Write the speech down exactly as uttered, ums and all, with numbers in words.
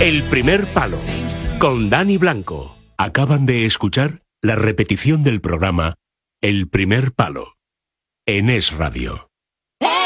El primer palo, con Dani Blanco. Acaban de escuchar la repetición del programa El primer palo, en Es Radio.